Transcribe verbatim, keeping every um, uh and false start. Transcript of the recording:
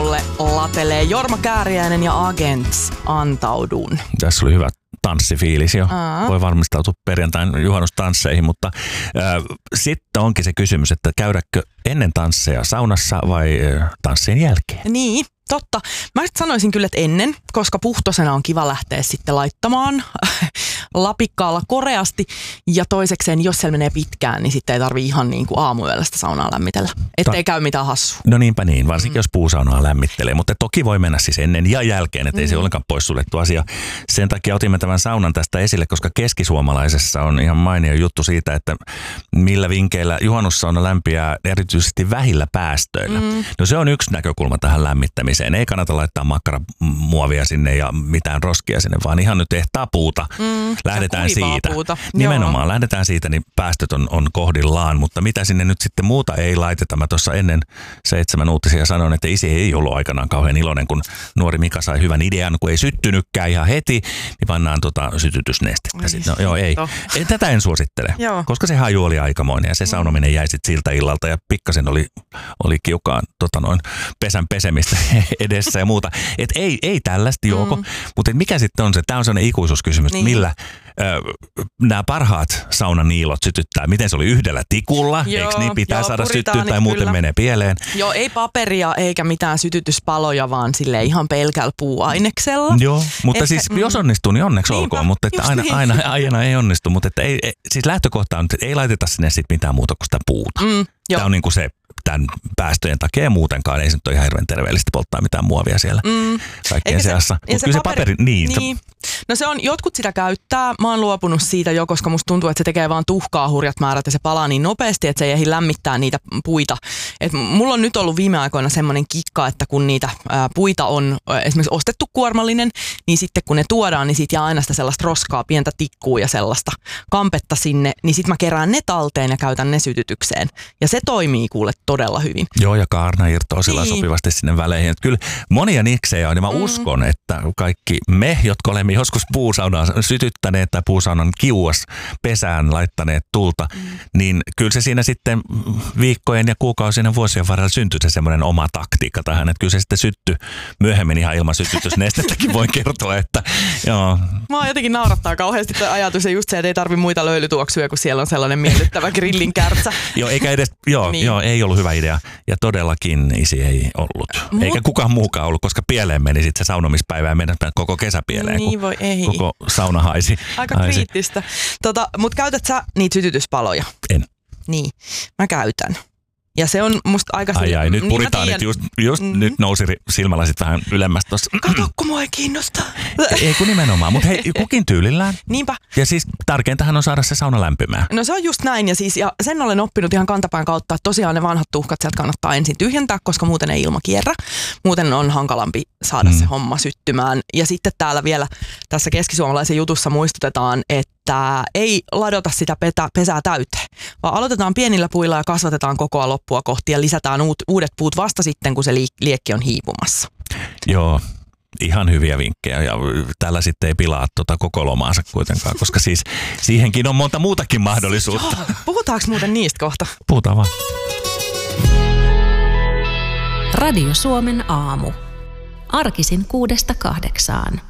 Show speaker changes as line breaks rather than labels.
sulle latelee Jorma Kääriäinen ja Agents Antaudun.
Tässä oli hyvä tanssifiilis jo. Aa. Voi valmistautua perjantain juhannustansseihin, mutta äh, sitten onkin se kysymys, että käydäkö ennen tansseja saunassa vai äh, tanssien jälkeen?
Niin, totta. Mä sanoisin kyllä, että ennen, koska puhtosena on kiva lähteä sitten laittamaan lapikkaalla koreasti. Ja toisekseen, jos siellä menee pitkään, niin sitten ei tarvitse ihan niin kuin aamuyöllä sitä saunaa lämmitellä. Ettei Ta- käy mitään hassua.
No niinpä niin, varsinkin mm. jos puusaunaa lämmittelee. Mutta toki voi mennä siis ennen ja jälkeen, ettei mm. se ollenkaan poissuljettu asia. Sen takia otimme tämän saunan tästä esille, koska keskisuomalaisessa on ihan mainio juttu siitä, että millä vinkeillä juhannussauna lämpiää erityisesti vähillä päästöillä. Mm. No se on yksi näkökulma tähän lämmittämiseen. Ei kannata laittaa makkaramuovia sinne ja mitään roskia sinne, vaan ihan nyt ehtaa puuta. Mm. Lähdetään siitä. Puuta. Nimenomaan, Joo. lähdetään siitä, niin päästöt on, on kohdillaan, mutta mitä sinne nyt sitten muuta ei laiteta. Mä tuossa ennen seitsemän uutisia sanoin, että isi ei ollut aikanaan kauhean iloinen, kun nuori Mika sai hyvän idean, kun ei syttynytkään ihan heti, niin pannaan tota sytytysnestettä. Sitten, no, joo, ei. ei. Tätä en suosittele, Joo. koska se haju oli aikamoinen ja se saunominen jäi sitten siltä illalta ja pikkasen oli, oli kiukaan tota noin, pesän pesemistä edessä ja muuta. Et ei, ei tällaista joko, mm. mutta mikä sitten on se, tämä on sellainen ikuisuuskysymys, niin. millä nämä parhaat saunaniilot sytyttää. Miten se oli yhdellä tikulla? Joo, eikö niin pitää joo, saada syttyä tai muuten kyllä. menee pieleen?
Joo, ei paperia eikä mitään sytytyspaloja, vaan sille ihan pelkällä puuaineksella.
Joo, mutta Ehkä, siis mm. jos onnistuu, niin onneksi Niinpä, olkoon. Mutta että aina, niin. aina, aina ei onnistu. Mutta että ei, ei, siis lähtökohta on, että ei laiteta sinne sit mitään muuta kuin sitä puuta. Mm, Tämä on niin kuin se tämän päästöjen takia ja muutenkaan. Ei se nyt ole ihan hirveän terveellistä polttaa mitään muovia siellä mm. kaikkien seassa. Mutta kyllä se paperi, paperi niin. niin.
No se on, jotkut sitä käyttää. Mä oon luopunut siitä jo, koska musta tuntuu, että se tekee vaan tuhkaa hurjat määrät ja se palaa niin nopeasti, että se ei ehdi lämmittää niitä puita. Et mulla on nyt ollut viime aikoina semmoinen kikka, että kun niitä ää, puita on esimerkiksi ostettu kuormallinen, niin sitten kun ne tuodaan, niin siitä jää aina sitä sellaista roskaa, pientä tikkua ja sellaista kampetta sinne, niin sit mä kerään ne talteen ja käytän ne sytytykseen. Ja se toimii kuule todella hyvin.
Joo, ja kaarna irtoaa sillä niin. sopivasti sinne väleihin. Että kyllä monia niksejä on, ja mä mm. uskon, että kaikki me, jotka olemme joskus puusaunaa sytyttäneet tai puusaunan kiuas pesään laittaneet tulta, mm. niin kyllä se siinä sitten viikkojen ja kuukausien ja vuosien varrella syntyi se semmoinen oma taktiikka tähän, että kyllä se sitten syttyi myöhemmin ihan ilman sytytysnestettäkin voin kertoa, että joo.
Mä jotenkin naurattaa kauheasti tuo ajatus ja just se, että ei tarvitse muita löylytuoksuja, kun siellä on sellainen miellyttävä grillin kärtsä.
joo, eikä edes, joo, niin. joo, ei ollut hyvä idea. Ja todellakin isi ei ollut. Mut, Eikä kukaan muukaan ollut, koska pieleen meni sitten se saunomispäivä ja mennä koko kesä pieleen,
niin voi, ei.
koko sauna haisi.
Aika haisi. kriittistä. Tota, mutta käytät sä niitä sytytyspaloja?
En.
Niin, mä käytän. Ja se on musta aika...
Ai ai, nyt puritaan, niin just, just mm-hmm. nyt nousi silmälasit vähän ylemmäs tossa.
Kato, kun mua ei kiinnosta.
Ei kun nimenomaan, mutta hei, kukin tyylillään.
Niinpä.
Ja siis tärkeintähän on saada se sauna lämpimään.
No se on just näin ja siis ja sen olen oppinut ihan kantapään kautta, että tosiaan ne vanhat tuhkat sieltä kannattaa ensin tyhjentää, koska muuten ei ilma kierrä. Muuten on hankalampi saada mm. se homma syttymään. Ja sitten täällä vielä tässä keskisuomalaisen jutussa muistutetaan, että ei ladota sitä petä, pesää täyteen, vaan aloitetaan pienillä puilla ja kasvatetaan kokoa loppua kohti ja lisätään uut, uudet puut vasta sitten, kun se liekki on hiipumassa.
Joo. Ihan hyviä vinkkejä ja tällä sitten ei pilaa tuota koko lomaansa kuitenkaan, koska siis siihenkin on monta muutakin mahdollisuutta.
Joo, puhutaanko muuten niistä kohta?
Puhutaan vaan.
Radio Suomen aamu. Arkisin kuudesta kahdeksaan.